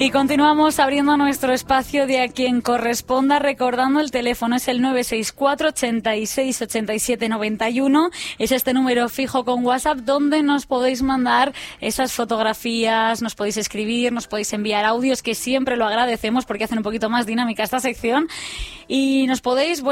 Y continuamos abriendo nuestro espacio de A Quien Corresponda, recordando el teléfono es el 964 86 87 91. Es este número fijo con WhatsApp donde nos podéis mandar esas fotografías, nos podéis escribir, nos podéis enviar audios, que siempre lo agradecemos porque hacen un poquito más dinámica esta sección. Y nos podéis,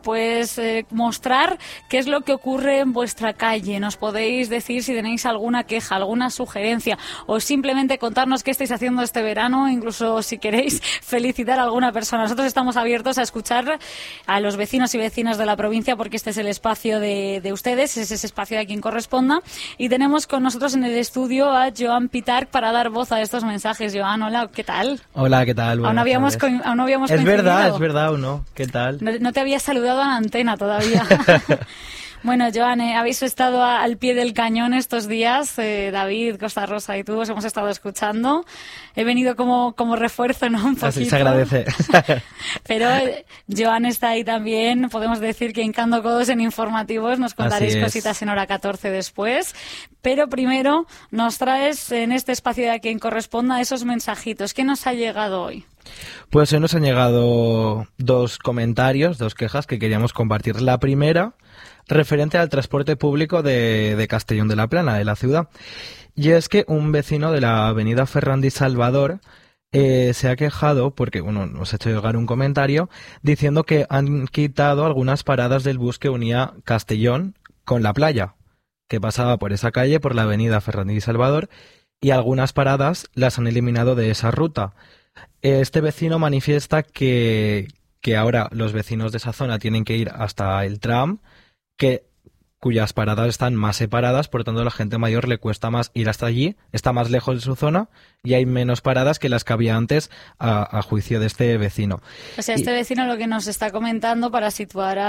mostrar qué es lo que ocurre en vuestra calle. Nos podéis decir si tenéis alguna queja, alguna sugerencia o simplemente contarnos qué estáis haciendo este verano, incluso si queréis felicitar a alguna persona. Nosotros estamos abiertos a escuchar a los vecinos y vecinas de la provincia porque este es el espacio de ustedes, es ese espacio de A Quien Corresponda. Y tenemos con nosotros en el estudio a Joan Pitarch para dar voz a estos mensajes. Joan, hola, ¿qué tal? Hola, ¿qué tal? Aún no habíamos coincidido. Es verdad, ¿o no? ¿Qué tal? No te había saludado a la antena todavía. Bueno, Joan, habéis estado al pie del cañón estos días. David, Costa Rosa y tú os hemos estado escuchando. He venido como refuerzo, ¿no? Un poquito. Así se agradece. Pero Joan está ahí también. Podemos decir que hincando codos en informativos. Nos contaréis cositas en hora 14 después. Pero primero nos traes en este espacio de A Quien Corresponda esos mensajitos. ¿Qué nos ha llegado hoy? Pues hoy nos han llegado dos quejas que queríamos compartir. La primera, referente al transporte público de Castellón de la Plana, de la ciudad. Y es que un vecino de la avenida Ferrandi Salvador se ha quejado porque, nos ha hecho llegar un comentario diciendo que han quitado algunas paradas del bus que unía Castellón con la playa, que pasaba por esa calle, por la avenida Ferrandi Salvador, y algunas paradas las han eliminado de esa ruta. Este vecino manifiesta que ahora los vecinos de esa zona tienen que ir hasta el tram, cuyas paradas están más separadas, por lo tanto a la gente mayor le cuesta más ir hasta allí, está más lejos de su zona y hay menos paradas que las que había antes a juicio de este vecino. O sea, este vecino lo que nos está comentando para situar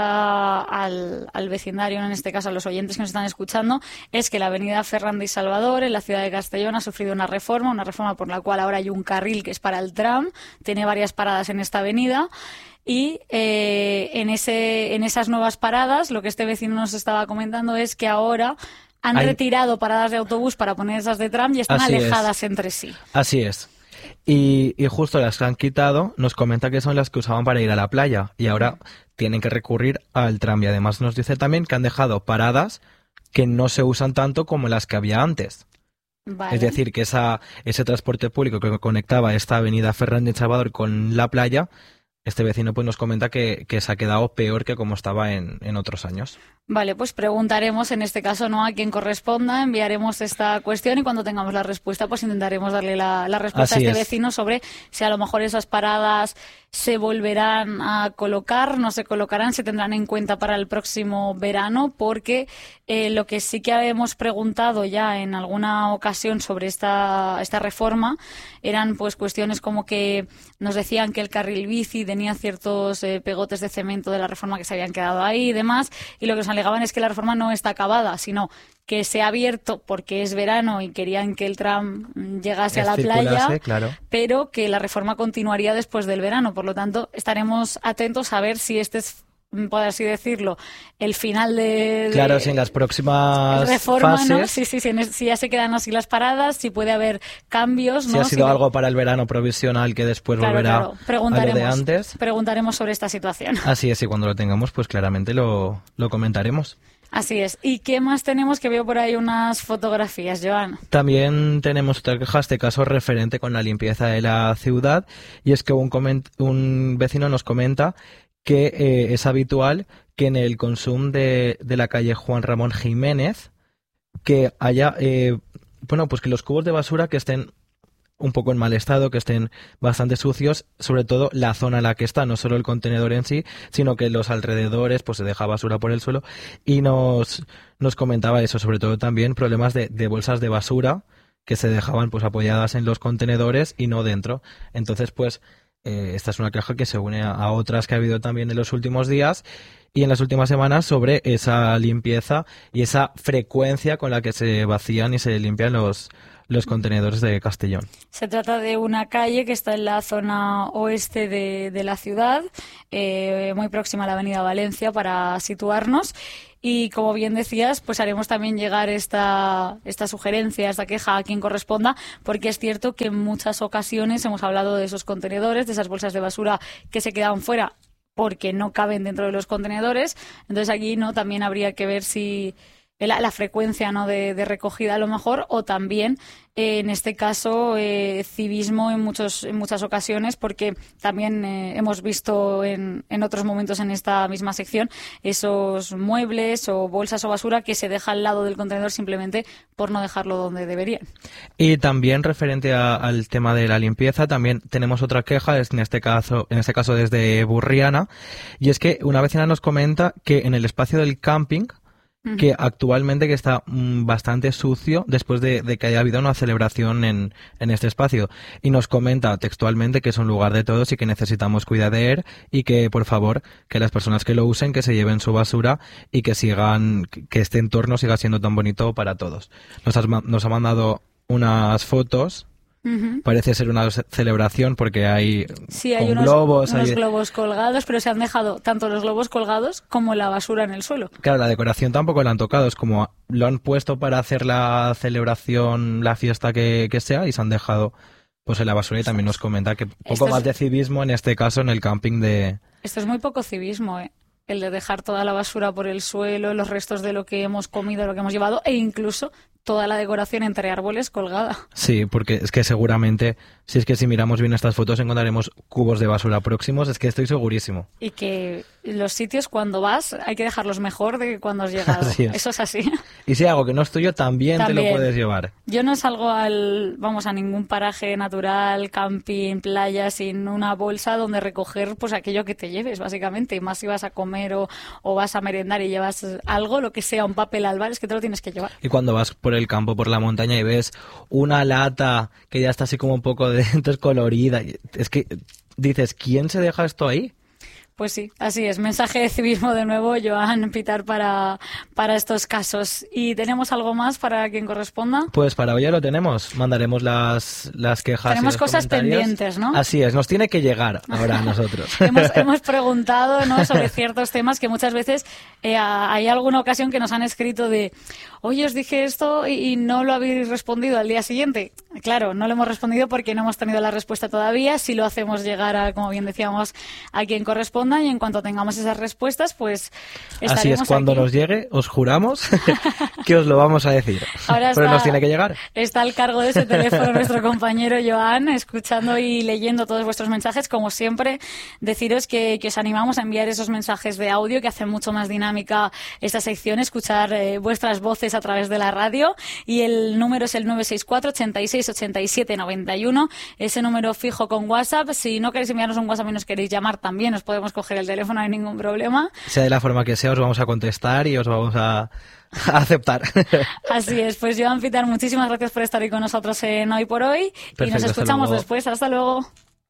al vecindario, en este caso a los oyentes que nos están escuchando, es que la avenida Ferrandi Salvador en la ciudad de Castellón ha sufrido una reforma por la cual ahora hay un carril que es para el tram, tiene varias paradas en esta avenida. Y en esas nuevas paradas, lo que este vecino nos estaba comentando es que ahora han retirado paradas de autobús para poner esas de tram y están alejadas entre sí. Así es. Y justo las que han quitado, nos comenta que son las que usaban para ir a la playa y ahora tienen que recurrir al tram. Y además nos dice también que han dejado paradas que no se usan tanto como las que había antes. Vale. Es decir, que ese transporte público que conectaba esta avenida Ferrandi Salvador con la playa, este vecino pues nos comenta que se ha quedado peor que como estaba en otros años. Vale, pues preguntaremos en este caso, ¿no?, a quien corresponda, enviaremos esta cuestión y cuando tengamos la respuesta pues intentaremos darle la respuesta a este vecino sobre si a lo mejor esas paradas se volverán a colocar, no se colocarán, se tendrán en cuenta para el próximo verano, porque lo que sí que hemos preguntado ya en alguna ocasión sobre esta reforma eran pues cuestiones como que nos decían que el carril bici tenía ciertos pegotes de cemento de la reforma que se habían quedado ahí y demás, y lo que nos alegaban es que la reforma no está acabada, sino que se ha abierto porque es verano y querían que el tram llegase a la playa, claro, pero que la reforma continuaría después del verano. Por lo tanto, estaremos atentos a ver si este es, por así decirlo, el final de claro, si en las próximas reforma, fases, ¿no? Si ya se quedan así las paradas, si puede haber cambios, ¿no? Si ha sido algo para el verano provisional que después volverá a lo de antes. Preguntaremos sobre esta situación. Así es, y cuando lo tengamos, pues claramente lo comentaremos. Así es. ¿Y qué más tenemos? Que veo por ahí unas fotografías, Joan. También tenemos otra queja, este caso referente con la limpieza de la ciudad, y es que un vecino nos comenta que es habitual que en el consumo de la calle Juan Ramón Jiménez que haya, pues que los cubos de basura que estén un poco en mal estado, que estén bastante sucios, sobre todo la zona en la que está, no solo el contenedor en sí, sino que los alrededores pues se deja basura por el suelo, y nos comentaba eso, sobre todo también problemas de bolsas de basura que se dejaban pues apoyadas en los contenedores y no dentro. Entonces pues esta es una queja que se une a otras que ha habido también en los últimos días y en las últimas semanas sobre esa limpieza y esa frecuencia con la que se vacían y se limpian los contenedores de Castellón. Se trata de una calle que está en la zona oeste de la ciudad, muy próxima a la avenida Valencia para situarnos. y como bien decías, pues haremos también llegar esta sugerencia, esta queja a quien corresponda, porque es cierto que en muchas ocasiones hemos hablado de esos contenedores, de esas bolsas de basura que se quedan fuera porque no caben dentro de los contenedores. Entonces aquí no también habría que ver si la frecuencia, ¿no?, de recogida a lo mejor, o también en este caso civismo en muchas ocasiones, porque también hemos visto en otros momentos en esta misma sección esos muebles o bolsas o basura que se deja al lado del contenedor simplemente por no dejarlo donde deberían. Y también referente al tema de la limpieza, también tenemos otra queja, en este caso desde Burriana, y es que una vecina nos comenta que en el espacio del camping, que actualmente que está bastante sucio después de que haya habido una celebración en este espacio, y nos comenta textualmente que es un lugar de todos y que necesitamos cuidar de él, y que por favor que las personas que lo usen que se lleven su basura y que este entorno siga siendo tan bonito para todos. Nos ha mandado unas fotos. Parece ser una celebración porque hay unos globos. Hay globos colgados, pero se han dejado tanto los globos colgados como la basura en el suelo. Claro, la decoración tampoco la han tocado, es como lo han puesto para hacer la celebración, la fiesta que sea, y se han dejado pues en la basura. Y también nos comenta que poco más de civismo en este caso en el camping de... Esto es muy poco civismo, el de dejar toda la basura por el suelo, los restos de lo que hemos comido, lo que hemos llevado, e incluso toda la decoración entre árboles colgada. Sí, porque es que seguramente, si miramos bien estas fotos, encontraremos cubos de basura próximos, es que estoy segurísimo. Y que los sitios cuando vas hay que dejarlos mejor de que cuando has llegado. Eso es así. Y si algo que no es tuyo, también te lo puedes llevar. Yo no salgo a ningún paraje natural, camping, playa, sin una bolsa donde recoger pues aquello que te lleves, básicamente. Y más si vas a comer o vas a merendar y llevas algo, lo que sea, un papel albal, es que te lo tienes que llevar. Y cuando vas por el campo, por la montaña, y ves una lata que ya está así como un poco descolorida, es que dices, ¿quién se deja esto ahí? Pues sí, así es. Mensaje de civismo de nuevo, Joan Pitar, para estos casos. ¿Y tenemos algo más para quien corresponda? Pues para hoy ya lo tenemos. Mandaremos las quejas. Tenemos cosas pendientes, ¿no? Así es, nos tiene que llegar ahora a nosotros. hemos preguntado, ¿no?, sobre ciertos temas que muchas veces hay alguna ocasión que nos han escrito de, oye, os dije esto y no lo habéis respondido al día siguiente. Claro, no lo hemos respondido porque no hemos tenido la respuesta todavía. Si lo hacemos llegar como bien decíamos, a quien corresponda, y en cuanto tengamos esas respuestas, pues estaremos así es, cuando aquí. Nos llegue, os juramos que os lo vamos a decir. Pero nos tiene que llegar. Está al cargo de ese teléfono nuestro compañero Joan, escuchando y leyendo todos vuestros mensajes. Como siempre, deciros que os animamos a enviar esos mensajes de audio que hacen mucho más dinámica esta sección, escuchar vuestras voces a través de la radio, y el número es el 964 86 87 91, ese número fijo con WhatsApp. Si no queréis enviarnos un WhatsApp y nos queréis llamar, también os podemos coger el teléfono, no hay ningún problema. Sea de la forma que sea, os vamos a contestar y os vamos a aceptar. Así es, pues Joan Pitar, muchísimas gracias por estar ahí con nosotros en Hoy por Hoy. Perfecto, y nos escuchamos después. Hasta luego.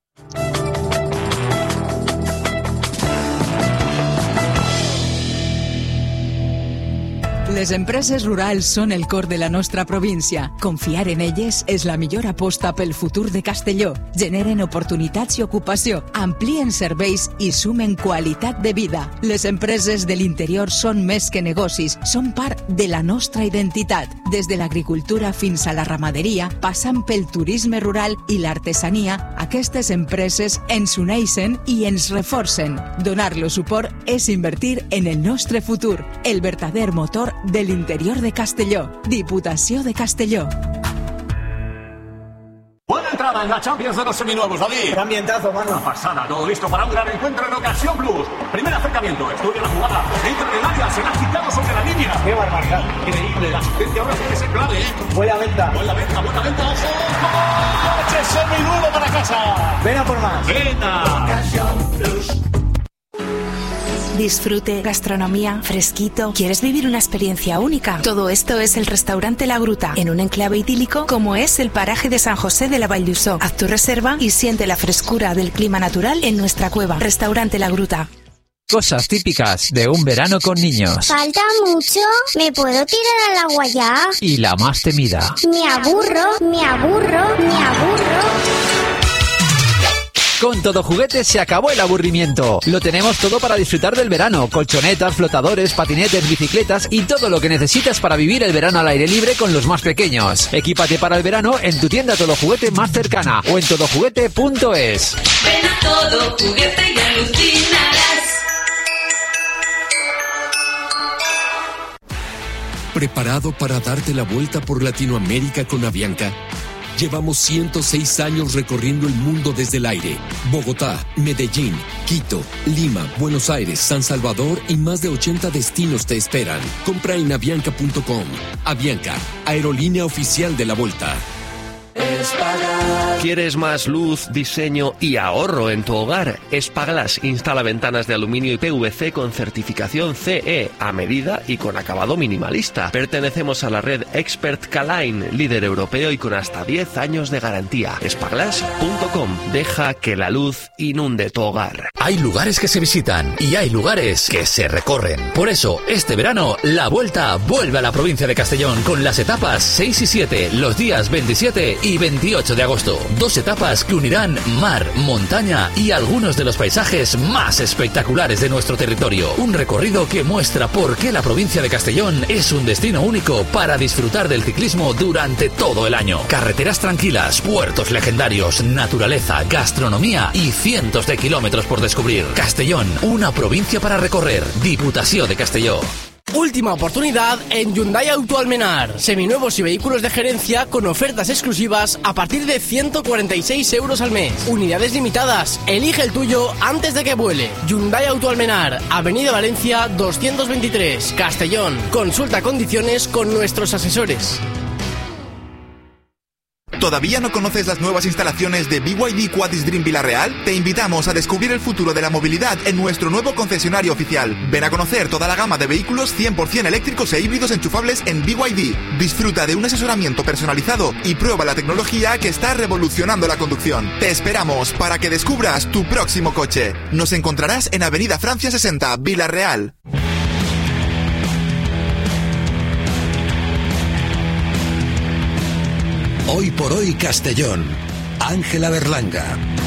Les empreses rurals són el cor de la nostra província. Confiar en elles és la millor aposta pel futur de Castelló. Generen oportunitats i ocupació, amplien serveis i sumen qualitat de vida. Les empreses de l'interior són més que negocis, són part de la nostra identitat. Des de l'agricultura fins a la ramaderia, passant pel turisme rural i l'artesania, aquestes empreses ens uneixen i ens reforcen. Donar-los suport és invertir en el nostre futur, el verdader motor del interior de Castelló. Diputació de Castelló. Buena entrada en la Champions de los seminuevos, David. Qué ambientazo, mano. Una pasada, todo listo para un gran encuentro en Ocasión Plus. Primer acercamiento, estudia la jugada. Entra en el área, se la ha quitado sobre la línea. Qué barbaridad. Increíble, la asistencia ahora tiene que ser clave, ¿eh? Buena venta. Buena venta, ojo. ¡Coche seminuevo para casa! Ven a por más. Venga. Ocasión Plus. Disfrute, gastronomía, fresquito. ¿Quieres vivir una experiencia única? Todo esto es el restaurante La Gruta, en un enclave idílico como es el paraje de San José de la Vall d'Uixó. Haz tu reserva y siente la frescura del clima natural en nuestra cueva. Restaurante La Gruta. Cosas típicas de un verano con niños. ¿Falta mucho? ¿Me puedo tirar al agua ya? Y la más temida. Me aburro. Con En Todo Juguete se acabó el aburrimiento. Lo tenemos todo para disfrutar del verano. Colchonetas, flotadores, patinetes, bicicletas y todo lo que necesitas para vivir el verano al aire libre con los más pequeños. Equípate para el verano en tu tienda Todo Juguete más cercana o en todojuguete.es. Ven a Todo Juguete y alucinarás. ¿Preparado para darte la vuelta por Latinoamérica con Avianca? Llevamos 106 años recorriendo el mundo desde el aire. Bogotá, Medellín, Quito, Lima, Buenos Aires, San Salvador y más de 80 destinos te esperan. Compra en avianca.com. Avianca, aerolínea oficial de la Volta. ¿Quieres más luz, diseño y ahorro en tu hogar? Espaglass instala ventanas de aluminio y PVC con certificación CE a medida y con acabado minimalista. Pertenecemos a la red Expert K-Line, líder europeo y con hasta 10 años de garantía. Espaglass.com. Deja que la luz inunde tu hogar. Hay lugares que se visitan y hay lugares que se recorren. Por eso, este verano, la Vuelta vuelve a la provincia de Castellón con las etapas 6 y 7, los días 27 y 28 de agosto. 2 etapas que unirán mar, montaña y algunos de los paisajes más espectaculares de nuestro territorio. Un recorrido que muestra por qué la provincia de Castellón es un destino único para disfrutar del ciclismo durante todo el año. Carreteras tranquilas, puertos legendarios, naturaleza, gastronomía y cientos de kilómetros por descubrir. Castellón, una provincia para recorrer. Diputación de Castelló. Última oportunidad en Hyundai Auto Almenar. Seminuevos y vehículos de gerencia con ofertas exclusivas a partir de 146 euros al mes. Unidades limitadas. Elige el tuyo antes de que vuele. Hyundai Auto Almenar, Avenida Valencia 223, Castellón. Consulta condiciones con nuestros asesores. ¿Todavía no conoces las nuevas instalaciones de BYD Quadis Dream Villarreal? Te invitamos a descubrir el futuro de la movilidad en nuestro nuevo concesionario oficial. Ven a conocer toda la gama de vehículos 100% eléctricos e híbridos enchufables en BYD. Disfruta de un asesoramiento personalizado y prueba la tecnología que está revolucionando la conducción. Te esperamos para que descubras tu próximo coche. Nos encontrarás en Avenida Francia 60, Villarreal. Hoy por hoy Castellón. Ángela Berlanga.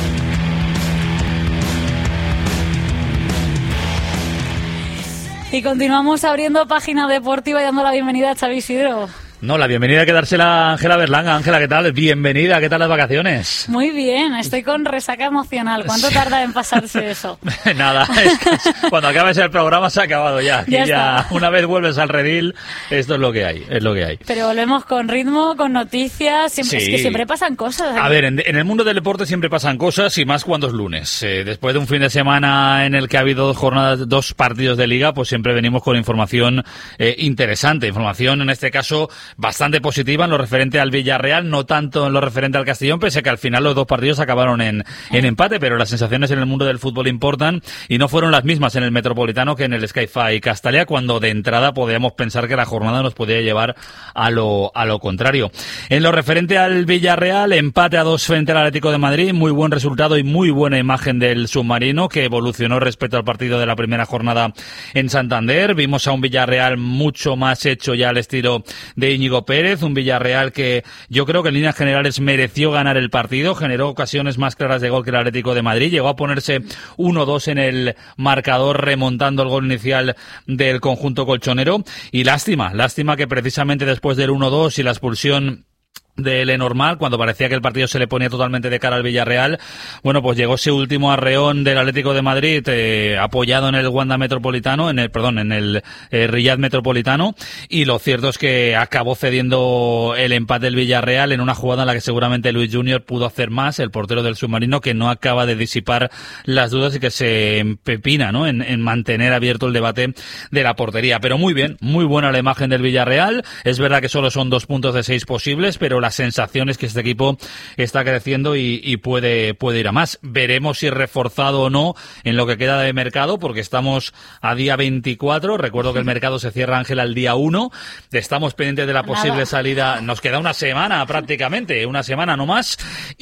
Y continuamos abriendo página deportiva y dando la bienvenida a Xavi Isidro. No, la bienvenida hay que dársela a Ángela Berlanga. Ángela, ¿qué tal? Bienvenida, ¿qué tal las vacaciones? Muy bien, estoy con resaca emocional. ¿Cuánto tarda en pasarse eso? Nada, cuando acabes el programa se ha acabado ya. Ya una vez vuelves al redil, esto es lo que hay, Pero volvemos con ritmo, con noticias, siempre, sí. Es que siempre pasan cosas. A ver, en el mundo del deporte siempre pasan cosas y más cuando es lunes. Después de un fin de semana en el que ha habido dos partidos de liga, pues siempre venimos con información interesante. Información, en este caso, bastante positiva en lo referente al Villarreal, no tanto en lo referente al Castellón, pese a que al final los dos partidos acabaron en empate, pero las sensaciones en el mundo del fútbol importan y no fueron las mismas en el Metropolitano que en el Sky-Fi Castalia, cuando de entrada podíamos pensar que la jornada nos podía llevar a lo contrario. En lo referente al Villarreal, empate a 2 frente al Atlético de Madrid, muy buen resultado y muy buena imagen del submarino, que evolucionó respecto al partido de la primera jornada en Santander. Vimos a un Villarreal mucho más hecho ya al estilo de Íñigo Pérez, un Villarreal que yo creo que en líneas generales mereció ganar el partido, generó ocasiones más claras de gol que el Atlético de Madrid, llegó a ponerse 1-2 en el marcador remontando el gol inicial del conjunto colchonero y lástima que precisamente después del 1-2 y la expulsión de Lenormand, cuando parecía que el partido se le ponía totalmente de cara al Villarreal, bueno, pues llegó ese último arreón del Atlético de Madrid apoyado en el Wanda Metropolitano, en el Riyad Metropolitano, y lo cierto es que acabó cediendo el empate del Villarreal en una jugada en la que seguramente Luis Junior pudo hacer más, el portero del submarino, que no acaba de disipar las dudas y que se empepina, ¿no?, en mantener abierto el debate de la portería. Pero muy bien, muy buena la imagen del Villarreal. Es verdad que solo son 2 puntos de 6 posibles, pero la sensación es que este equipo está creciendo y puede ir a más. Veremos si reforzado o no en lo que queda de mercado, porque estamos a día 24. Recuerdo que el mercado se cierra, Ángela, el día 1. Estamos pendientes de la posible salida. Nos queda una semana prácticamente, una semana no más,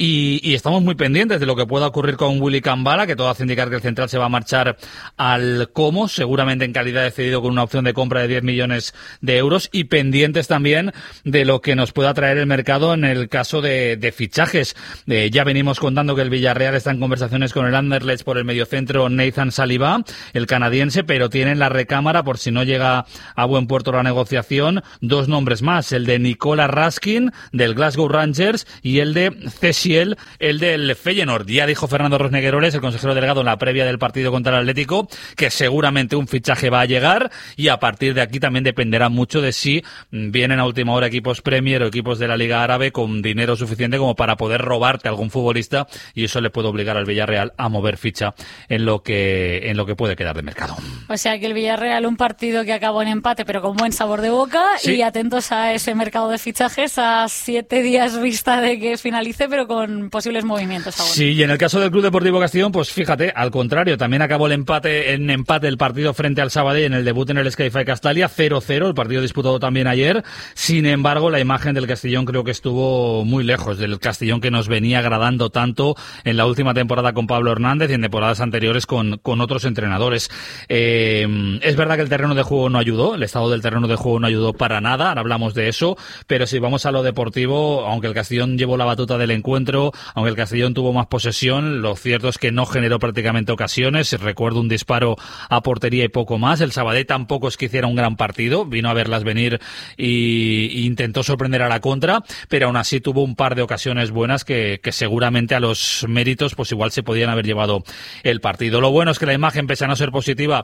y estamos muy pendientes de lo que pueda ocurrir con Willy Cambala, que todo hace indicar que el central se va a marchar al Como, seguramente en calidad de cedido con una opción de compra de 10 millones de euros, y pendientes también de lo que nos pueda traer el mercado mercado en el caso de fichajes. Ya venimos contando que el Villarreal está en conversaciones con el Anderlecht por el mediocentro Nathan Saliba, el canadiense, pero tienen la recámara, por si no llega a buen puerto la negociación, 2 nombres más, el de Nicola Raskin del Glasgow Rangers y el de Cesiel, el del Feyenoord. Ya dijo Fernando Rosnegueroles, el consejero delegado, en la previa del partido contra el Atlético, que seguramente un fichaje va a llegar, y a partir de aquí también dependerá mucho de si vienen a última hora equipos Premier o equipos de la Liga Árabe con dinero suficiente como para poder robarte a algún futbolista, y eso le puede obligar al Villarreal a mover ficha en lo que puede quedar de mercado. O sea que el Villarreal, un partido que acabó en empate pero con buen sabor de boca, sí. Y atentos a ese mercado de fichajes a 7 días vista de que finalice, pero con posibles movimientos aún. Sí, y en el caso del Club Deportivo Castellón, pues fíjate, al contrario, también acabó el empate el partido frente al Sabadell en el debut en el Sky-Fi Castalia, 0-0, el partido disputado también ayer. Sin embargo, la imagen del Castellón creo que estuvo muy lejos del Castellón que nos venía agradando tanto en la última temporada con Pablo Hernández y en temporadas anteriores con otros entrenadores. Es verdad que el terreno de juego no ayudó, el estado del terreno de juego no ayudó para nada, ahora hablamos de eso, pero si vamos a lo deportivo, aunque el Castellón llevó la batuta del encuentro, aunque el Castellón tuvo más posesión, lo cierto es que no generó prácticamente ocasiones. Recuerdo un disparo a portería y poco más. El Sabadell tampoco es que hiciera un gran partido, vino a verlas venir y intentó sorprender a la contra, pero aún así tuvo un par de ocasiones buenas que seguramente a los méritos pues igual se podían haber llevado el partido. Lo bueno es que la imagen, pese a no ser positiva,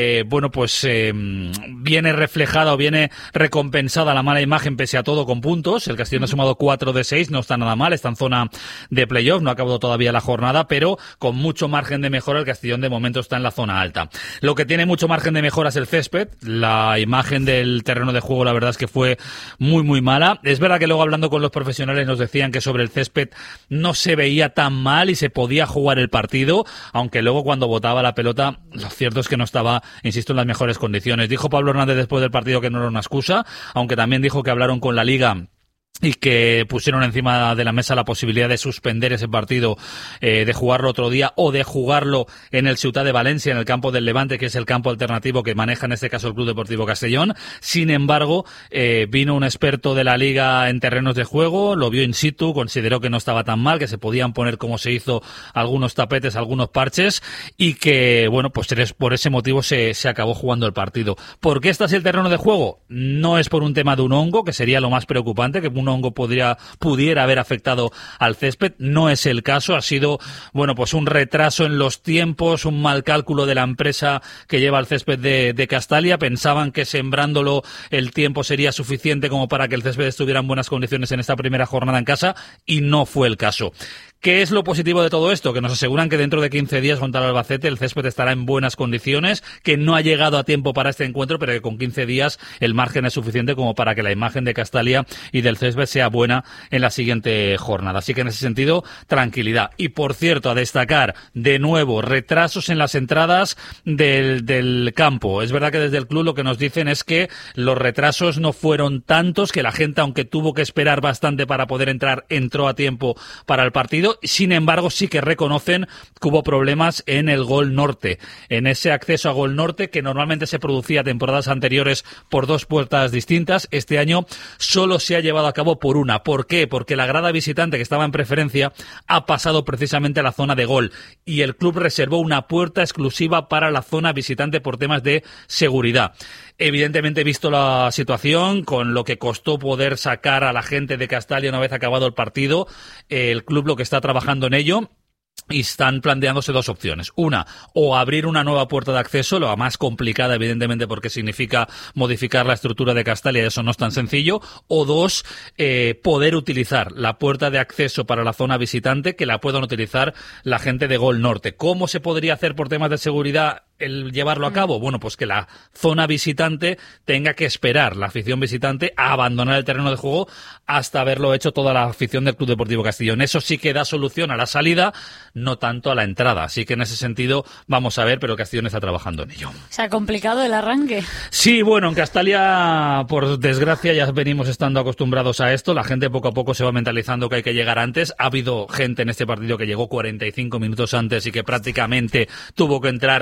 viene reflejada o viene recompensada la mala imagen pese a todo con puntos. El Castellón ha sumado 4 de 6, no está nada mal, está en zona de playoff, no ha acabado todavía la jornada, pero con mucho margen de mejora el Castellón de momento está en la zona alta. Lo que tiene mucho margen de mejora es el césped. La imagen del terreno de juego la verdad es que fue muy muy mala. Es verdad que luego, hablando con los profesionales, nos decían que sobre el césped no se veía tan mal y se podía jugar el partido, aunque luego cuando botaba la pelota lo cierto es que no estaba, insisto, en las mejores condiciones. Dijo Pablo Hernández después del partido que no era una excusa, aunque también dijo que hablaron con la Liga y que pusieron encima de la mesa la posibilidad de suspender ese partido, de jugarlo otro día o de jugarlo en el Ciutat de Valencia, en el campo del Levante, que es el campo alternativo que maneja en este caso el Club Deportivo Castellón. Sin embargo, vino un experto de la Liga en terrenos de juego, lo vio in situ, consideró que no estaba tan mal, que se podían poner, como se hizo, algunos tapetes, algunos parches, y que, bueno, pues por ese motivo se acabó jugando el partido. ¿Por qué está así el terreno de juego? No es por un tema de un hongo, que sería lo más preocupante, que un hongo pudiera haber afectado al césped. No es el caso, ha sido, bueno, pues un retraso en los tiempos, un mal cálculo de la empresa que lleva el césped de Castalia. Pensaban que sembrándolo el tiempo sería suficiente como para que el césped estuviera en buenas condiciones en esta primera jornada en casa, y no fue el caso. ¿Qué es lo positivo de todo esto? Que nos aseguran que dentro de 15 días contra el Albacete el césped estará en buenas condiciones, que no ha llegado a tiempo para este encuentro, pero que con 15 días el margen es suficiente como para que la imagen de Castalia y del césped sea buena en la siguiente jornada. Así que en ese sentido, tranquilidad. Y por cierto, a destacar de nuevo retrasos en las entradas del campo. Es verdad que desde el club lo que nos dicen es que los retrasos no fueron tantos, que la gente, aunque tuvo que esperar bastante para poder entrar, entró a tiempo para el partido. Sin embargo, sí que reconocen que hubo problemas en el Gol Norte, en ese acceso a Gol Norte que normalmente se producía temporadas anteriores por 2 puertas distintas. Este año solo se ha llevado a cabo por una. ¿Por qué? Porque la grada visitante, que estaba en preferencia, ha pasado precisamente a la zona de gol, y el club reservó una puerta exclusiva para la zona visitante por temas de seguridad. Evidentemente, visto la situación, con lo que costó poder sacar a la gente de Castalia una vez acabado el partido, el club lo que está trabajando en ello, y están planteándose 2 opciones. Una, o abrir una nueva puerta de acceso, lo más complicada evidentemente porque significa modificar la estructura de Castalia, eso no es tan sencillo. O 2, poder utilizar la puerta de acceso para la zona visitante, que la puedan utilizar la gente de Gol Norte. ¿Cómo se podría hacer por temas de seguridad el llevarlo a cabo? Bueno, pues que la zona visitante tenga que esperar, la afición visitante, a abandonar el terreno de juego hasta haberlo hecho toda la afición del Club Deportivo Castellón. Eso sí que da solución a la salida, no tanto a la entrada. Así que en ese sentido vamos a ver, pero Castellón está trabajando en ello. ¿Se ha complicado el arranque? Sí, bueno, en Castalia, por desgracia, ya venimos estando acostumbrados a esto. La gente poco a poco se va mentalizando que hay que llegar antes. Ha habido gente en este partido que llegó 45 minutos antes y que prácticamente tuvo que entrar para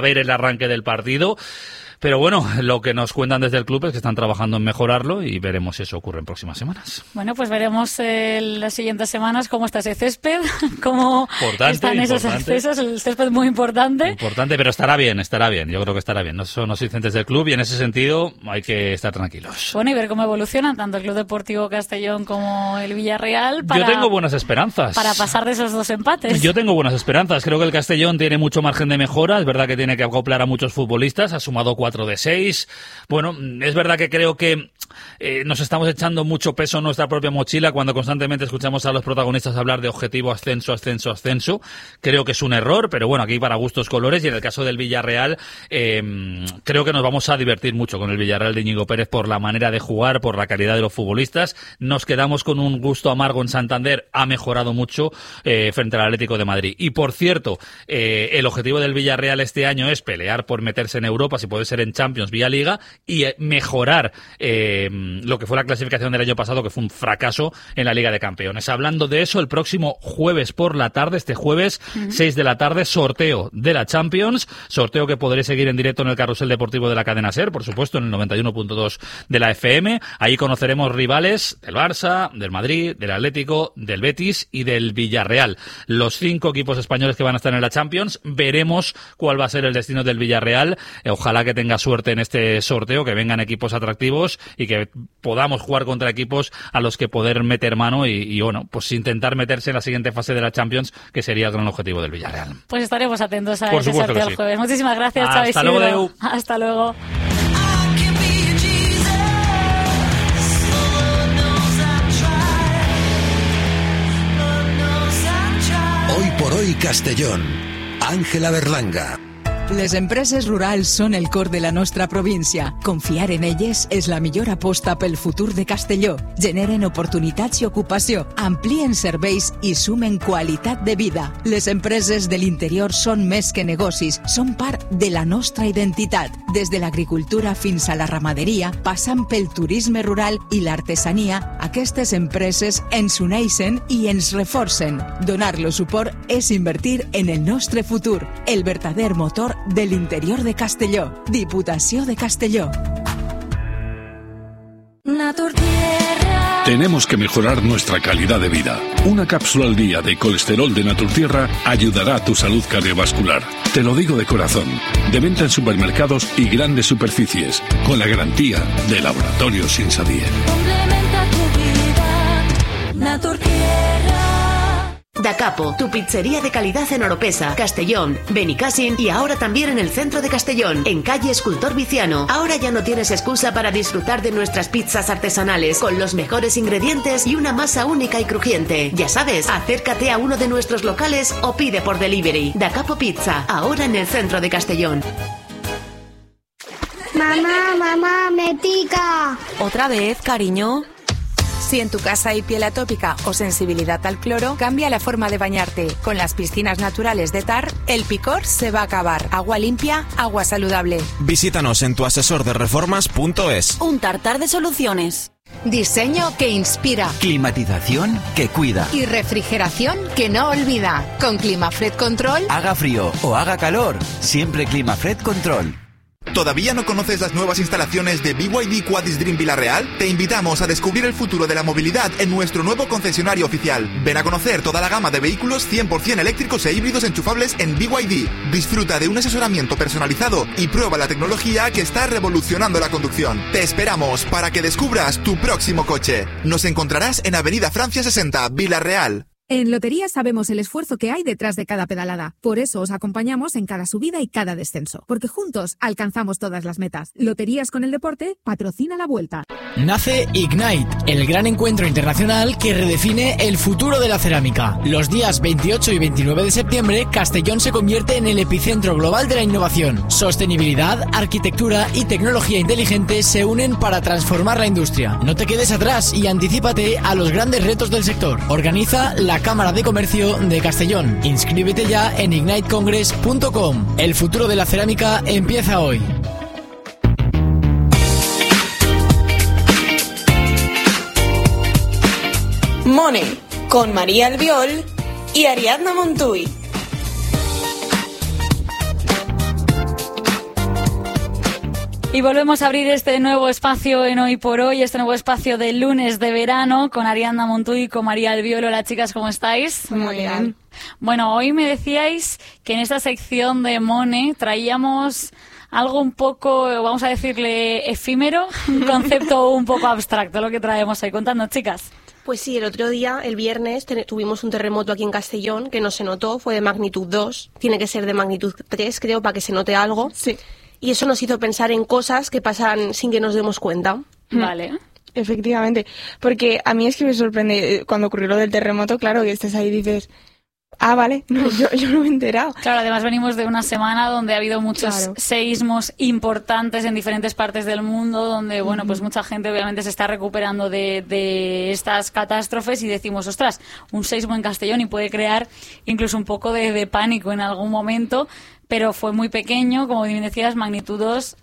ver el arranque del partido. Pero bueno, lo que nos cuentan desde el club es que están trabajando en mejorarlo y veremos si eso ocurre en próximas semanas. Bueno, pues veremos en las siguientes semanas cómo está ese césped, cómo están esos accesos, el césped muy importante. Importante, pero estará bien, yo creo que estará bien. No son los incidentes del club y en ese sentido hay que estar tranquilos. Bueno, y ver cómo evolucionan tanto el Club Deportivo Castellón como el Villarreal. Yo tengo buenas esperanzas. Para pasar de esos 2 empates. Yo tengo buenas esperanzas. Creo que el Castellón tiene mucho margen de mejora. Es verdad que tiene que acoplar a muchos futbolistas. Ha sumado 4 de 6. Bueno, es verdad que creo que nos estamos echando mucho peso en nuestra propia mochila cuando constantemente escuchamos a los protagonistas hablar de objetivo ascenso. Creo que es un error, pero bueno, aquí para gustos colores. Y en el caso del Villarreal, creo que nos vamos a divertir mucho con el Villarreal de Íñigo Pérez por la manera de jugar, por la calidad de los futbolistas. Nos quedamos con un gusto amargo en Santander. Ha mejorado mucho frente al Atlético de Madrid. Y por cierto, el objetivo del Villarreal este año es pelear por meterse en Europa, si puede ser en Champions vía Liga, y mejorar lo que fue la clasificación del año pasado, que fue un fracaso en la Liga de Campeones. Hablando de eso, el próximo jueves por la tarde, este jueves, 6 de la tarde, sorteo de la Champions, sorteo que podréis seguir en directo en el Carrusel Deportivo de la cadena SER, por supuesto, en el 91.2 de la FM. Ahí conoceremos rivales del Barça, del Madrid, del Atlético, del Betis y del Villarreal. Los 5 equipos españoles que van a estar en la Champions. Veremos cuál va a ser el destino del Villarreal. Ojalá que tenga suerte en este sorteo, que vengan equipos atractivos y que podamos jugar contra equipos a los que poder meter mano y bueno, pues intentar meterse en la siguiente fase de la Champions, que sería el gran objetivo del Villarreal. Pues estaremos atentos a ese sorteo el jueves. Muchísimas gracias, Xavi. Hasta luego, Deu. Hasta luego. Hoy por hoy Castellón. Ángela Berlanga. Les empreses rurals són el cor de la nostra província. Confiar en elles és la millor aposta pel futur de Castelló. Generen oportunitats i ocupació, amplien serveis i sumen qualitat de vida. Les empreses de l'interior són més que negocis, són part de la nostra identitat. Des de l'agricultura fins a la ramaderia, passant pel turisme rural i l'artesania, aquestes empreses ens uneixen i ens reforcen. Donar-los suport és invertir en el nostre futur, el verdader motor del interior de Castelló. Diputació de Castelló. Tenemos que mejorar nuestra calidad de vida. Una cápsula al día de colesterol de Naturtierra ayudará a tu salud cardiovascular. Te lo digo de corazón. De venta en supermercados y grandes superficies, con la garantía de Laboratorios Insadier. Complementa tu vida, Naturtierra. Da Capo, tu pizzería de calidad en Oropesa, Castellón, Benicàssim y ahora también en el centro de Castellón, en calle Escultor Viciano. Ahora ya no tienes excusa para disfrutar de nuestras pizzas artesanales, con los mejores ingredientes y una masa única y crujiente. Ya sabes, acércate a uno de nuestros locales o pide por delivery. Da Capo Pizza, ahora en el centro de Castellón. Mamá, me pica. ¿Otra vez, cariño? Si en tu casa hay piel atópica o sensibilidad al cloro, cambia la forma de bañarte. Con las piscinas naturales de TAR, el picor se va a acabar. Agua limpia, agua saludable. Visítanos en tuasesordereformas.es. Un tartar de soluciones. Diseño que inspira. Climatización que cuida. Y refrigeración que no olvida. Con ClimaFred Control. Haga frío o haga calor, siempre ClimaFred Control. ¿Todavía no conoces las nuevas instalaciones de BYD Quadis Dream Villarreal? Te invitamos a descubrir el futuro de la movilidad en nuestro nuevo concesionario oficial. Ven a conocer toda la gama de vehículos 100% eléctricos e híbridos enchufables en BYD. Disfruta de un asesoramiento personalizado y prueba la tecnología que está revolucionando la conducción. Te esperamos para que descubras tu próximo coche. Nos encontrarás en Avenida Francia 60, Villarreal. En Lotería sabemos el esfuerzo que hay detrás de cada pedalada. Por eso os acompañamos en cada subida y cada descenso. Porque juntos alcanzamos todas las metas. Loterías con el deporte patrocina la Vuelta. Nace Ignite, el gran encuentro internacional que redefine el futuro de la cerámica. Los días 28 y 29 de septiembre, Castellón se convierte en el epicentro global de la innovación. Sostenibilidad, arquitectura y tecnología inteligente se unen para transformar la industria. No te quedes atrás y anticípate a los grandes retos del sector. Organiza la Cámara de Comercio de Castellón. Inscríbete ya en ignitecongress.com. El futuro de la cerámica empieza hoy. Money, con María Albiol y Ariadna Montuy. Y volvemos a abrir este nuevo espacio en Hoy por Hoy, este nuevo espacio de lunes de verano con Ariadna Montuy y con María Albiol. Hola chicas, ¿cómo estáis? Muy bien. Bueno, hoy me decíais que en esta sección de Mone traíamos algo un poco, vamos a decirle, efímero, un concepto un poco abstracto, lo que traemos hoy. Contadnos, chicas. Pues sí, el otro día, el viernes, tuvimos un terremoto aquí en Castellón que no se notó, fue de magnitud 2, tiene que ser de magnitud 3, creo, para que se note algo. Sí. Y eso nos hizo pensar en cosas que pasan sin que nos demos cuenta. Vale. Efectivamente, porque a mí es que me sorprende cuando ocurrió lo del terremoto, claro, que estés ahí y dices, ah, vale, no, yo no me he enterado. Claro, además venimos de una semana donde ha habido muchos seísmos importantes en diferentes partes del mundo, donde, bueno, pues mucha gente obviamente se está recuperando de estas catástrofes y decimos, ostras, un seísmo en Castellón y puede crear incluso un poco de pánico en algún momento, pero fue muy pequeño, como bien decías, magnitud 2.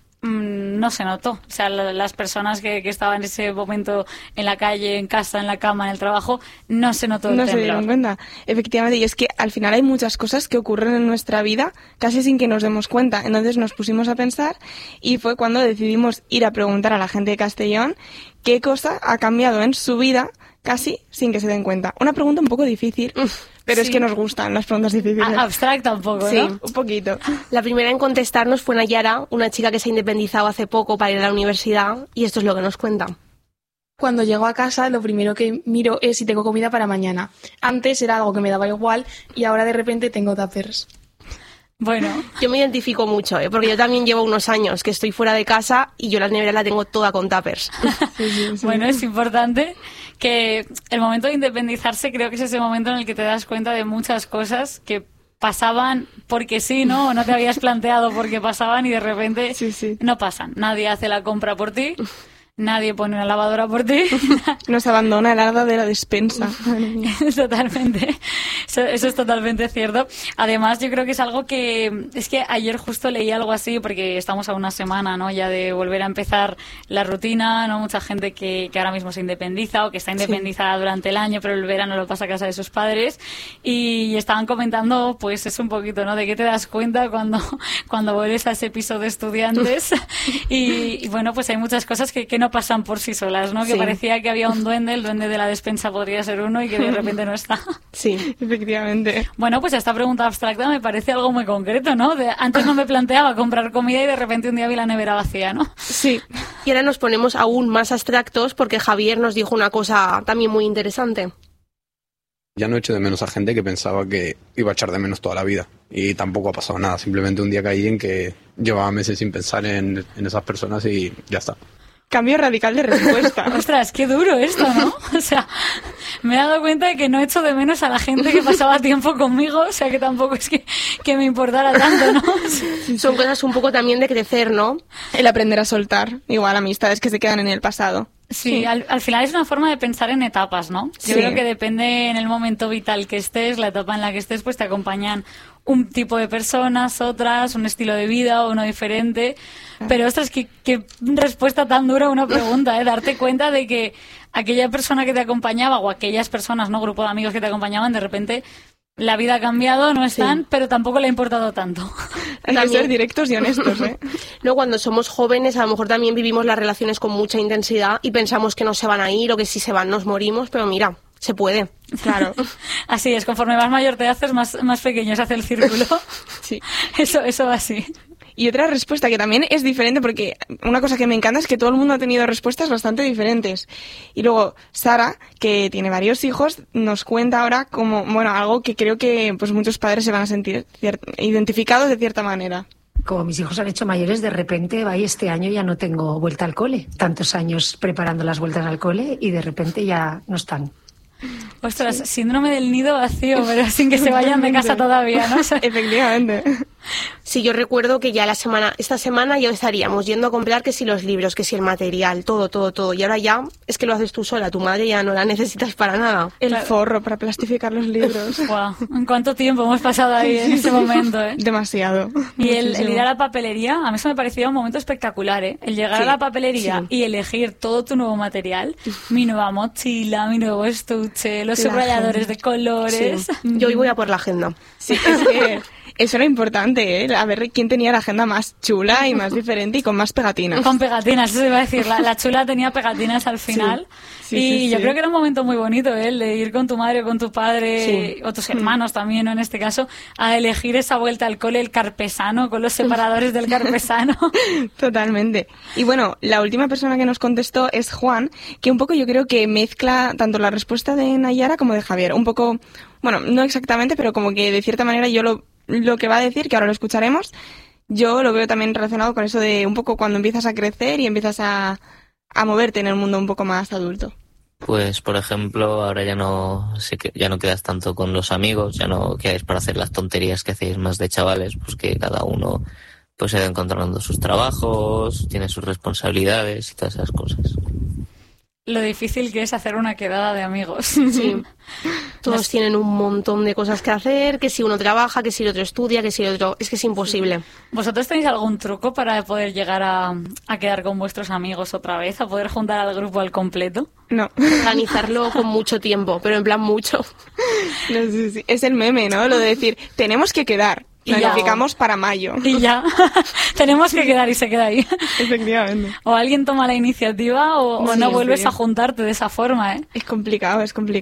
No se notó, o sea, las personas que estaban en ese momento en la calle, en casa, en la cama, en el trabajo, no se notó el temblor. No se dieron cuenta, efectivamente, y es que al final hay muchas cosas que ocurren en nuestra vida casi sin que nos demos cuenta, entonces nos pusimos a pensar y fue cuando decidimos ir a preguntar a la gente de Castellón qué cosa ha cambiado en su vida casi sin que se den cuenta. Una pregunta un poco difícil, pero es que nos gustan las preguntas difíciles. Abstracta un poco, ¿no? Sí, un poquito. La primera en contestarnos fue Nayara, una chica que se ha independizado hace poco para ir a la universidad, y esto es lo que nos cuenta. Cuando llego a casa, lo primero que miro es si tengo comida para mañana. Antes era algo que me daba igual y ahora de repente tengo tuppers. Bueno, yo me identifico mucho, porque yo también llevo unos años que estoy fuera de casa y yo la nevera la tengo toda con tuppers. Sí. Bueno, es importante que el momento de independizarse creo que es ese momento en el que te das cuenta de muchas cosas que pasaban porque sí, ¿no? O no te habías planteado por qué pasaban y de repente no pasan. Nadie hace la compra por ti. Nadie pone una lavadora por ti. Nos abandona el hada de la despensa. Totalmente. Eso es totalmente cierto. Además, yo creo que es algo que... Es que ayer justo leí algo así, porque estamos a una semana, ¿no? Ya de volver a empezar la rutina, ¿no? Mucha gente que ahora mismo se independiza o que está independizada durante el año, pero el verano lo pasa a casa de sus padres. Y estaban comentando, pues, es un poquito, ¿no? De qué te das cuenta cuando vuelves a ese piso de estudiantes. Y bueno, pues hay muchas cosas que no pasan por sí solas, ¿no? Que parecía que había un duende, el duende de la despensa podría ser uno y que de repente no está. Sí, efectivamente. Bueno, pues esta pregunta abstracta me parece algo muy concreto, ¿no? Antes no me planteaba comprar comida y de repente un día vi la nevera vacía, ¿no? Sí. Y ahora nos ponemos aún más abstractos porque Javier nos dijo una cosa también muy interesante. Ya no echo de menos a gente que pensaba que iba a echar de menos toda la vida. Y tampoco ha pasado nada. Simplemente un día caí en que llevaba meses sin pensar en esas personas y ya está. Cambio radical de respuesta. Ostras, qué duro esto, ¿no? O sea, me he dado cuenta de que no echo de menos a la gente que pasaba tiempo conmigo, o sea, que tampoco es que me importara tanto, ¿no? Son cosas un poco también de crecer, ¿no? El aprender a soltar, igual amistades que se quedan en el pasado. Sí, al final es una forma de pensar en etapas, ¿no? Yo creo que depende en el momento vital que estés, la etapa en la que estés, pues te acompañan un tipo de personas, otras, un estilo de vida, uno diferente. Pero, ostras, qué respuesta tan dura a una pregunta, ¿eh? Darte cuenta de que aquella persona que te acompañaba o aquellas personas, ¿no? Grupo de amigos que te acompañaban, de repente la vida ha cambiado, no están, pero tampoco le ha importado tanto. Hay que ser directos y honestos, ¿eh? No, cuando somos jóvenes a lo mejor también vivimos las relaciones con mucha intensidad y pensamos que no se van a ir o que si se van nos morimos, pero mira, se puede. Claro. Así es, conforme más mayor te haces, más pequeño se hace el círculo. Sí. Eso va así. Y otra respuesta que también es diferente, porque una cosa que me encanta es que todo el mundo ha tenido respuestas bastante diferentes. Y luego Sara, que tiene varios hijos, nos cuenta ahora como, bueno, algo que creo que pues muchos padres se van a sentir identificados de cierta manera. Como mis hijos han hecho mayores, de repente, este año ya no tengo vuelta al cole. Tantos años preparando las vueltas al cole y de repente ya no están. Ostras, síndrome del nido vacío, pero sin que se vayan de casa todavía, ¿no? Efectivamente. Sí, yo recuerdo que ya esta semana ya estaríamos yendo a comprar que si los libros, que si el material, todo. Y ahora ya es que lo haces tú sola, tu madre ya no la necesitas para nada. El forro para plastificar los libros. Wow. ¿En cuánto tiempo hemos pasado ahí en ese momento, eh? Demasiado. Y el ir a la papelería, a mí eso me parecía un momento espectacular, ¿eh? El llegar a la papelería y elegir todo tu nuevo material, mi nueva mochila, mi nuevo estuche, los subrayadores de colores. Sí. Yo hoy voy a por la agenda. Sí, es que eso era importante, ¿eh? a ver quién tenía la agenda más chula y más diferente y con más pegatinas. Con pegatinas, eso iba a decir. La chula tenía pegatinas al final. Y yo creo que era un momento muy bonito, el de ir con tu madre o con tu padre, o tus hermanos también, ¿no? En este caso, a elegir esa vuelta al cole, el carpesano, con los separadores del carpesano. Totalmente. Y bueno, la última persona que nos contestó es Juan, que un poco yo creo que mezcla tanto la respuesta de Nayara como de Javier. Un poco, bueno, no exactamente, pero como que de cierta manera yo lo que va a decir, que ahora lo escucharemos, yo lo veo también relacionado con eso de un poco cuando empiezas a crecer y empiezas a moverte en el mundo un poco más adulto. Pues, por ejemplo, ahora ya no quedas tanto con los amigos, ya no quedáis para hacer las tonterías que hacéis más de chavales, pues que cada uno pues se va encontrando sus trabajos, tiene sus responsabilidades y todas esas cosas. Lo difícil que es hacer una quedada de amigos. Sí. Todos tienen un montón de cosas que hacer, que si uno trabaja, que si el otro estudia, que si el otro... Es que es imposible. ¿Vosotros tenéis algún truco para poder llegar a quedar con vuestros amigos otra vez? ¿A poder juntar al grupo al completo? No. Organizarlo con mucho tiempo, pero en plan mucho. No sé si es el meme, ¿no? Lo de decir, tenemos que quedar. Planificamos para mayo. Y ya. Tenemos que quedar y se queda ahí. Efectivamente. O alguien toma la iniciativa o no vuelves a juntarte de esa forma, ¿eh? Es complicado.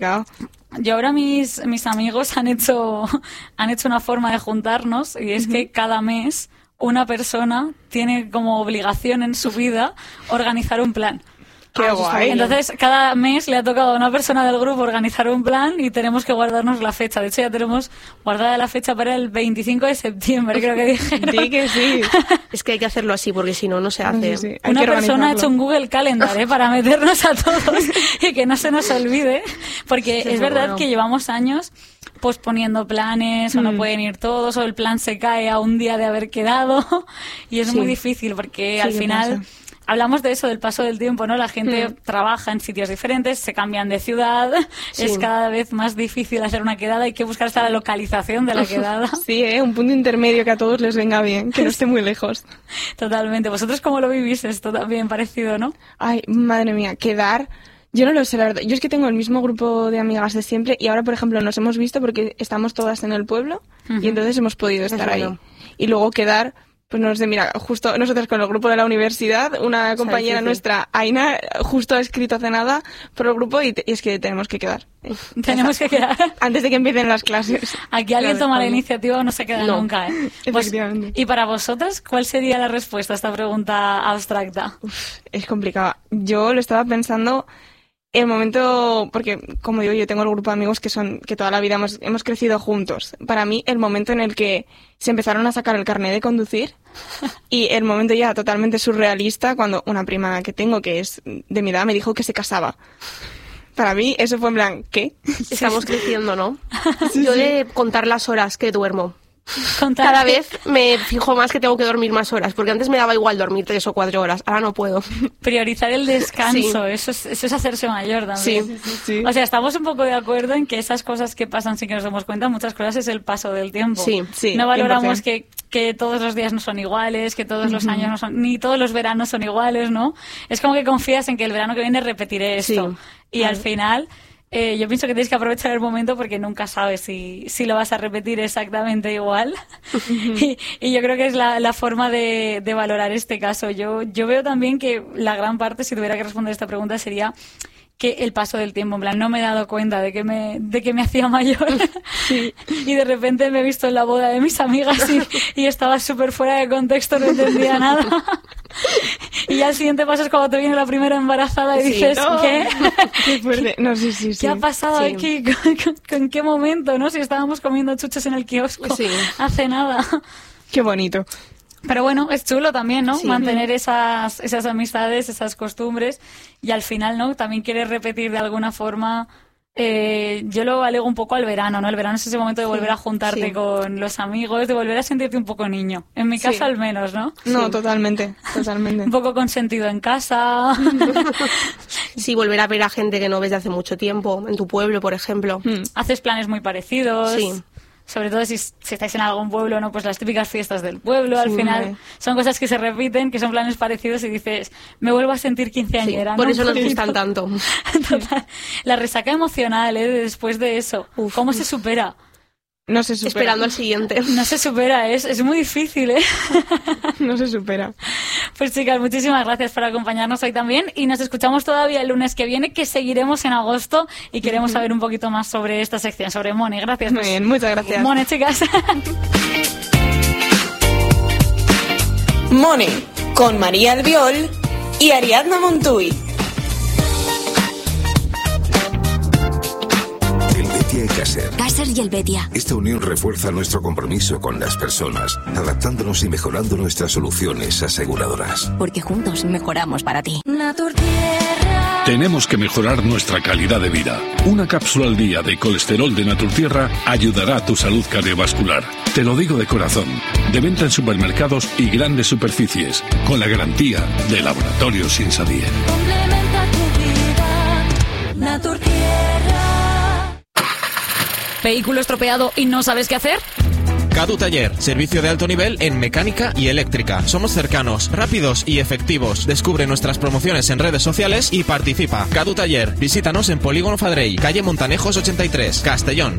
Yo ahora mis amigos han hecho una forma de juntarnos y es que cada mes una persona tiene como obligación en su vida organizar un plan. ¡Qué guay! Entonces, cada mes le ha tocado a una persona del grupo organizar un plan y tenemos que guardarnos la fecha. De hecho, ya tenemos guardada la fecha para el 25 de septiembre, creo que dijeron. Sí, que sí. Es que hay que hacerlo así, porque si no, no se hace. Sí. Una persona ha hecho un Google Calendar, para meternos a todos y que no se nos olvide. Porque es verdad que llevamos años posponiendo planes, o no pueden ir todos, o el plan se cae a un día de haber quedado. Y es muy difícil, porque al final... Hablamos de eso, del paso del tiempo, ¿no? La gente trabaja en sitios diferentes, se cambian de ciudad, es cada vez más difícil hacer una quedada, hay que buscar hasta la localización de la quedada. Sí, un punto intermedio que a todos les venga bien, que no esté muy lejos. Totalmente. ¿Vosotros cómo lo vivís esto también parecido, no? Ay, madre mía, quedar... Yo no lo sé, la verdad. Yo es que tengo el mismo grupo de amigas de siempre y ahora, por ejemplo, nos hemos visto porque estamos todas en el pueblo y entonces hemos podido estar ahí. Y luego quedar... Pues no sé, mira, justo nosotros con el grupo de la universidad, una compañera nuestra, Aina, justo ha escrito hace nada por el grupo y es que tenemos que quedar. Tenemos que quedar. Antes de que empiecen las clases. Aquí alguien toma la iniciativa o no se queda nunca, ¿eh? Efectivamente. Y para vosotras, ¿cuál sería la respuesta a esta pregunta abstracta? Es complicado. Yo lo estaba pensando... El momento, porque como digo, yo tengo el grupo de amigos que toda la vida hemos crecido juntos. Para mí, el momento en el que se empezaron a sacar el carnet de conducir y el momento ya totalmente surrealista cuando una prima que tengo, que es de mi edad, me dijo que se casaba. Para mí, eso fue en plan, ¿qué? Estamos creciendo, ¿no? Yo de contar las horas que duermo. Cada vez me fijo más que tengo que dormir más horas, porque antes me daba igual dormir 3 o 4 horas, ahora no puedo. Priorizar el descanso, eso es hacerse mayor también. Sí. O sea, estamos un poco de acuerdo en que esas cosas que pasan sin que nos demos cuenta, muchas cosas es el paso del tiempo. Sí, no valoramos que todos los días no son iguales, que todos los años no son, ni todos los veranos son iguales, ¿no? Es como que confías en que el verano que viene repetiré esto. Y al final... yo pienso que tienes que aprovechar el momento porque nunca sabes si lo vas a repetir exactamente igual. y yo creo que es la forma de valorar este caso. Yo veo también que la gran parte, si tuviera que responder esta pregunta, sería que el paso del tiempo, en plan, no me he dado cuenta de que me hacía mayor. Y de repente me he visto en la boda de mis amigas y estaba súper fuera de contexto, no entendía nada. Y ya el siguiente paso es cuando te viene la primera embarazada y dices, no. ¿qué? Qué fuerte. No, sí. ¿Qué ha pasado aquí? ¿Con qué momento, no? Si estábamos comiendo chuches en el kiosco hace nada. Qué bonito. Pero bueno, es chulo también, ¿no? Mantener esas amistades, esas costumbres y al final, ¿no? También quieres repetir de alguna forma. Yo lo alego un poco al verano, ¿no? El verano es ese momento de volver a juntarte con los amigos, de volver a sentirte un poco niño. En mi caso al menos, ¿no? No, totalmente. Un poco consentido en casa. Sí, volver a ver a gente que no ves de hace mucho tiempo, en tu pueblo, por ejemplo. Haces planes muy parecidos. Sí. Sobre todo si estáis en algún pueblo, ¿no? Pues las típicas fiestas del pueblo, al final son cosas que se repiten, que son planes parecidos y dices, me vuelvo a sentir quinceañera. Por eso nos gustan tanto. Total. La resaca emocional, después de eso, ¿cómo se supera? No se supera. Esperando al siguiente. No se supera, es muy difícil, ¿eh? No se supera. Pues chicas, muchísimas gracias por acompañarnos hoy también y nos escuchamos todavía el lunes que viene, que seguiremos en agosto y queremos saber un poquito más sobre esta sección, sobre Mone. Gracias. Muy bien, muchas gracias. Mone, chicas. Mone, con María Albiol y Ariadna Montuy. Caser y Helvetia. Esta unión refuerza nuestro compromiso con las personas, adaptándonos y mejorando nuestras soluciones aseguradoras. Porque juntos mejoramos para ti. Naturtierra. Tenemos que mejorar nuestra calidad de vida. Una cápsula al día de colesterol de Naturtierra ayudará a tu salud cardiovascular. Te lo digo de corazón. De venta en supermercados y grandes superficies, con la garantía de Laboratorios Insadier. Complementa tu vida. Naturtierra. ¿Vehículo estropeado y no sabes qué hacer? Cadu Taller, servicio de alto nivel en mecánica y eléctrica. Somos cercanos, rápidos y efectivos. Descubre nuestras promociones en redes sociales y participa. Cadu Taller, visítanos en Polígono Fadrey, calle Montanejos 83, Castellón.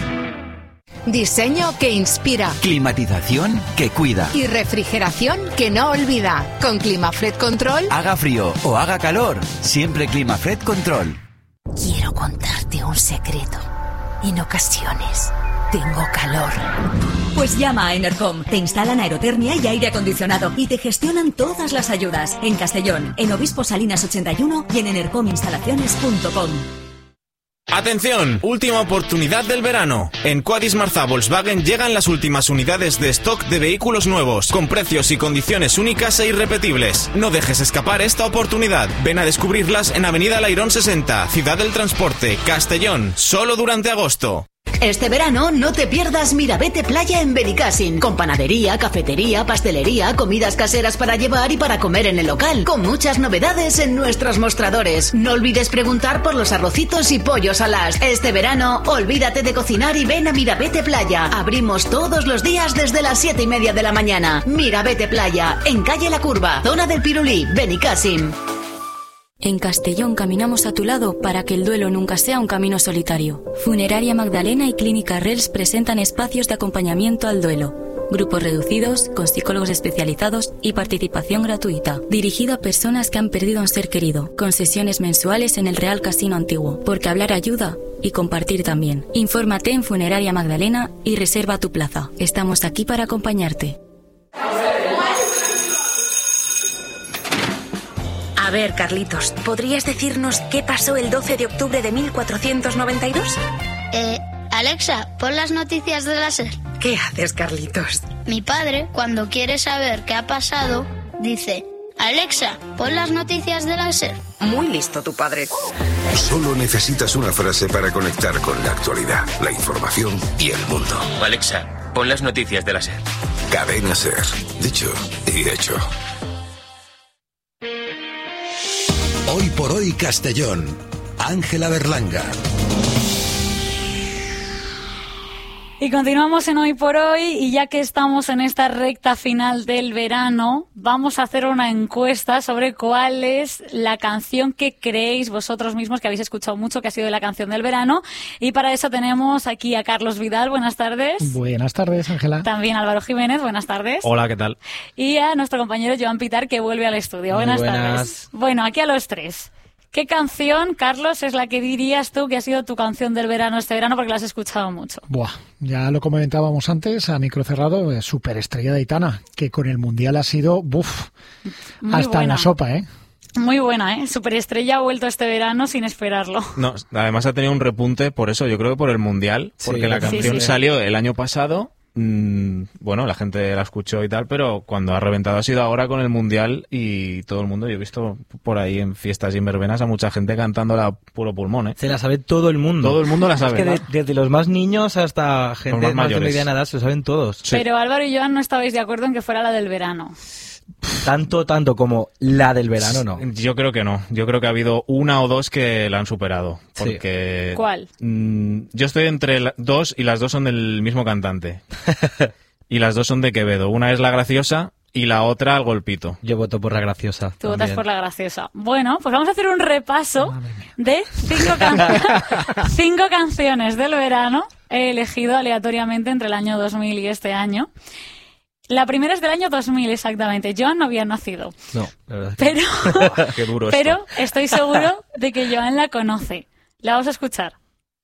Diseño que inspira. Climatización que cuida. Y refrigeración que no olvida. Con Climafred Control. Haga frío o haga calor, siempre Climafred Control. Quiero contarte un secreto. En ocasiones tengo calor. Pues llama a Enercom. Te instalan aerotermia y aire acondicionado y te gestionan todas las ayudas. En Castellón, en Obispo Salinas 81 y en enercominstalaciones.com. ¡Atención! Última oportunidad del verano. En Quadis Marza Volkswagen llegan las últimas unidades de stock de vehículos nuevos, con precios y condiciones únicas e irrepetibles. No dejes escapar esta oportunidad. Ven a descubrirlas en Avenida Lairón 60, Ciudad del Transporte, Castellón, solo durante agosto. Este verano no te pierdas Mirabete Playa en Benicàssim, con panadería, cafetería, pastelería, comidas caseras para llevar y para comer en el local, con muchas novedades en nuestros mostradores. No olvides preguntar por los arrocitos y pollos alas. Este verano, olvídate de cocinar y ven a Mirabete Playa. Abrimos todos los días desde las 7:30 de la mañana. Mirabete Playa, en calle La Curva, zona del Pirulí, Benicàssim. En Castellón caminamos a tu lado para que el duelo nunca sea un camino solitario. Funeraria Magdalena y Clínica Rels presentan espacios de acompañamiento al duelo. Grupos reducidos, con psicólogos especializados y participación gratuita. Dirigido a personas que han perdido a un ser querido, con sesiones mensuales en el Real Casino Antiguo. Porque hablar ayuda y compartir también. Infórmate en Funeraria Magdalena y reserva tu plaza. Estamos aquí para acompañarte. A ver, Carlitos, ¿podrías decirnos qué pasó el 12 de octubre de 1492? Alexa, pon las noticias de la SER. ¿Qué haces, Carlitos? Mi padre, cuando quiere saber qué ha pasado, dice: Alexa, pon las noticias de la SER. Muy listo tu padre. Solo necesitas una frase para conectar con la actualidad, la información y el mundo. Alexa, pon las noticias de la SER. Cadena SER. Dicho y hecho. Hoy por hoy Castellón. Ángela Berlanga. Y continuamos en Hoy por Hoy, y ya que estamos en esta recta final del verano, vamos a hacer una encuesta sobre cuál es la canción que creéis vosotros mismos que habéis escuchado mucho, que ha sido la canción del verano. Y para eso tenemos aquí a Carlos Vidal, buenas tardes. Buenas tardes, Ángela. También Álvaro Jiménez, buenas tardes. Hola, ¿qué tal? Y a nuestro compañero Joan Pitar, que vuelve al estudio. Buenas tardes. Bueno, aquí a los tres. ¿Qué canción, Carlos, es la que dirías tú que ha sido tu canción del verano este verano, porque la has escuchado mucho? Buah, ya lo comentábamos antes, a micro cerrado, Superestrella de Aitana, que con el Mundial ha sido, hasta buena. En la sopa, ¿eh? Muy buena, ¿eh? Superestrella ha vuelto este verano sin esperarlo. No, además ha tenido un repunte por eso, yo creo que por el Mundial, porque la canción salió el año pasado. Bueno, la gente la escuchó y tal, pero cuando ha reventado ha sido ahora con el Mundial y todo el mundo. Yo he visto por ahí en fiestas y en verbenas a mucha gente cantándola a puro pulmón, ¿eh? Se la sabe todo el mundo. Todo el mundo la sabe. Es que desde los más niños hasta gente más de mediana edad se lo saben todos. Sí. Pero Álvaro y Joan no estabais de acuerdo en que fuera la del verano. Tanto como la del verano, no. Yo creo que no. Yo creo que ha habido una o dos que la han superado. Porque, sí. ¿Cuál? Yo estoy entre dos y las dos son del mismo cantante. Y las dos son de Quevedo. Una es La Graciosa y la otra al golpito. Yo voto por la graciosa. Tú votas por la graciosa. Bueno, pues vamos a hacer un repaso de 5 canciones del verano. He elegido aleatoriamente entre el año 2000 y este año. La primera es del año 2000, exactamente. Joan no había nacido. No, la verdad. Pero, qué duro pero estoy seguro de que Joan la conoce. La vamos a escuchar.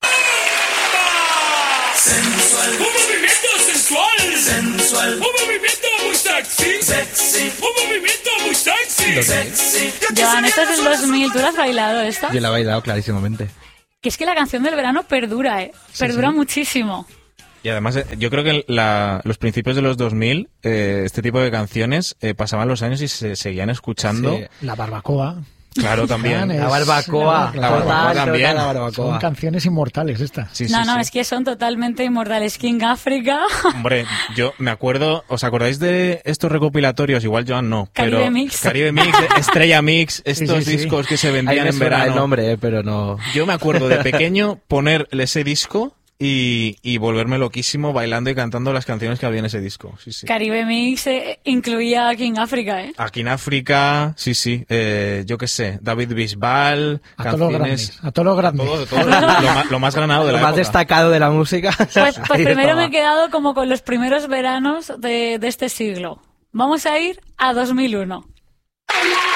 Sensual, un movimiento sensual. Sensual, un movimiento muy sexy. Sexy, un movimiento muy sexy. Sexy. Joan, esta es del 2000. ¿Tú la has bailado esta? Yo la he bailado clarísimamente. Que es que la canción del verano perdura, perdura muchísimo. Y además, yo creo que los principios de los 2000, este tipo de canciones pasaban los años y se seguían escuchando. Sí. La barbacoa. Claro, también. La barbacoa. La barbacoa también. La barbacoa. Son canciones inmortales estas. Sí, no, es que son totalmente inmortales. King África. Hombre, yo me acuerdo, ¿os acordáis de estos recopilatorios? Igual Joan no. Caribe pero Mix. Caribe Mix, Estrella Mix, estos discos que se vendían en verano. El nombre, pero no. Yo me acuerdo de pequeño ponerle ese disco y volverme loquísimo bailando y cantando las canciones que había en ese disco. Sí, sí. Caribe Mix incluía a King África, A King África, sí. Yo qué sé, David Bisbal, canciones... A todos los grandes. Lo más granado de la época. Lo más destacado de la música. Pues primero me he quedado como con los primeros veranos de este siglo. Vamos a ir a 2001.